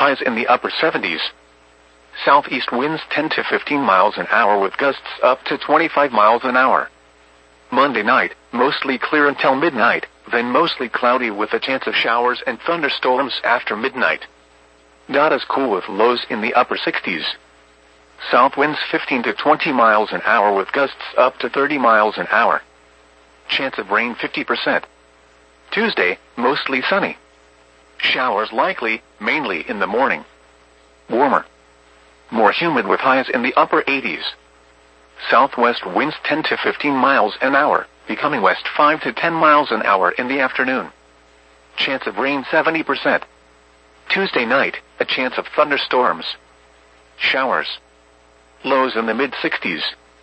highs in the upper 70s. Southeast winds 10 to 15 miles an hour with gusts up to 25 miles an hour. Monday night, mostly clear until midnight, then mostly cloudy with a chance of showers and thunderstorms after midnight. Not as cool with lows in the upper 60s. South winds 15 to 20 miles an hour with gusts up to 30 miles an hour. Chance of rain 50%. Tuesday, mostly sunny. Showers likely, mainly in the morning. Warmer. More humid with highs in the upper 80s. Southwest winds 10 to 15 miles an hour, becoming west 5 to 10 miles an hour in the afternoon. Chance of rain 70%. Tuesday night, a chance of thunderstorms. Showers. Lows in the mid-60s.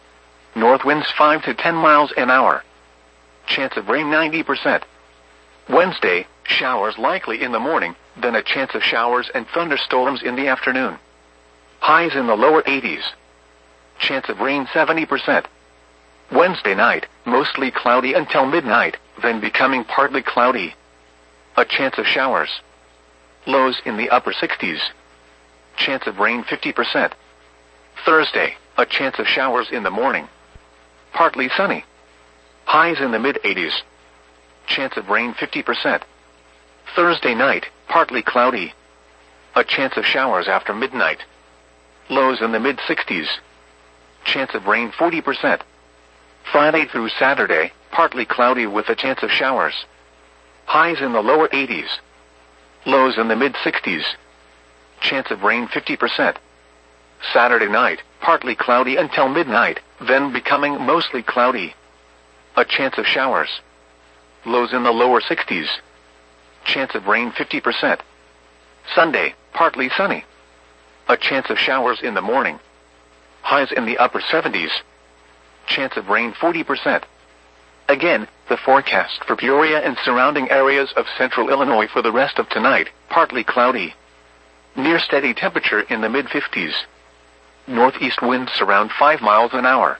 North winds 5 to 10 miles an hour. Chance of rain 90%. Wednesday, showers likely in the morning, then a chance of showers and thunderstorms in the afternoon. Highs in the lower 80s. Chance of rain 70%. Wednesday night, mostly cloudy until midnight, then becoming partly cloudy. A chance of showers. Lows in the upper 60s. Chance of rain 50%. Thursday, a chance of showers in the morning. Partly sunny. Highs in the mid-80s. Chance of rain 50%. Thursday night, partly cloudy. A chance of showers after midnight. Lows in the mid-60s. Chance of rain 40%. Friday through Saturday, partly cloudy with a chance of showers. Highs in the lower 80s. Lows in the mid-60s. Chance of rain 50%. Saturday night, partly cloudy until midnight, then becoming mostly cloudy. A chance of showers. Lows in the lower 60s. Chance of rain 50%. Sunday, partly sunny. A chance of showers in the morning. Highs in the upper 70s. Chance of rain 40%. Again, the forecast for Peoria and surrounding areas of central Illinois for the rest of tonight, partly cloudy. Near steady temperature in the mid-50s. Northeast winds around 5 miles an hour.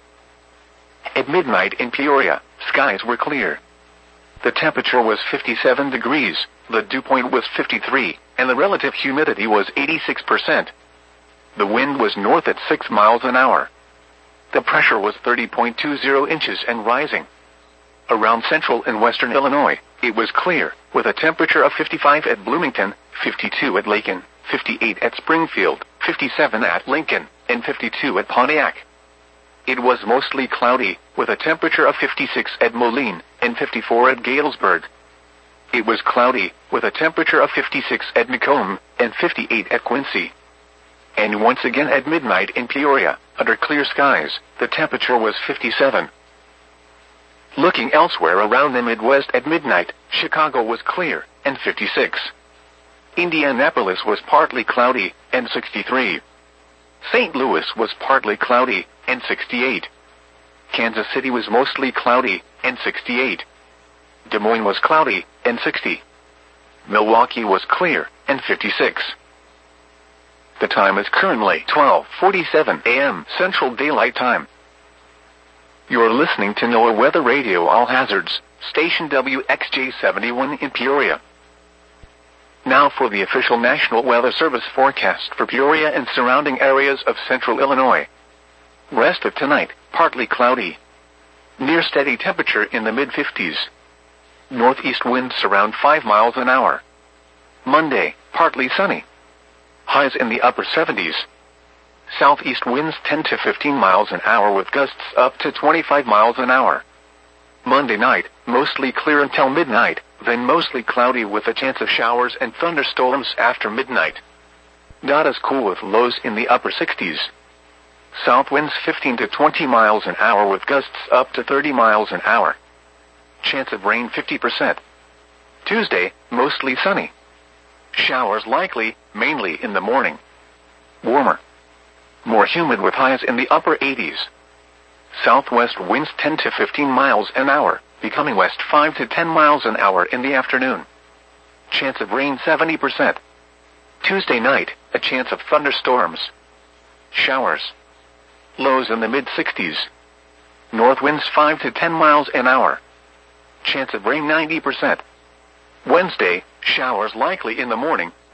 At midnight in Peoria, skies were clear. The temperature was 57 degrees, the dew point was 53, and the relative humidity was 86%. The wind was north at 6 miles an hour. The pressure was 30.20 inches and rising. Around central and western Illinois, it was clear, with a temperature of 55 at Bloomington, 52 at Macon, 58 at Springfield, 57 at Lincoln, and 52 at Pontiac. It was mostly cloudy, with a temperature of 56 at Moline, and 54 at Galesburg. It was cloudy, with a temperature of 56 at Macomb, and 58 at Quincy. And once again at midnight in Peoria, under clear skies, the temperature was 57. Looking elsewhere around the Midwest at midnight, Chicago was clear, and 56. Indianapolis was partly cloudy, and 63. St. Louis was partly cloudy, and 68. Kansas City was mostly cloudy, and 68. Des Moines was cloudy, and 60. Milwaukee was clear, and 56. The time is currently 12:47 a.m. Central Daylight Time. You're listening to NOAA Weather Radio All Hazards, station WXJ71 in Peoria. Now for the official National Weather Service forecast for Peoria and surrounding areas of central Illinois. Rest of tonight, partly cloudy. Near steady temperature in the mid-50s. Northeast winds around 5 miles an hour. Monday, partly sunny. Highs in the upper 70s. Southeast winds 10 to 15 miles an hour with gusts up to 25 miles an hour. Monday night, mostly clear until midnight, then mostly cloudy with a chance of showers and thunderstorms after midnight. Not as cool with lows in the upper 60s. South winds 15 to 20 miles an hour with gusts up to 30 miles an hour. Chance of rain 50%. Tuesday, mostly sunny. Showers likely, mainly in the morning. Warmer. More humid with highs in the upper 80s. Southwest winds 10 to 15 miles an hour, becoming west 5 to 10 miles an hour in the afternoon. Chance of rain 70%. Tuesday night, a chance of thunderstorms. Showers. Lows in the mid-60s. North winds 5 to 10 miles an hour. Chance of rain 90%. Wednesday, showers likely in the morning,